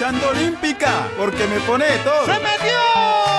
escuchando Olímpica, porque me pone de todo. ¡Se metió!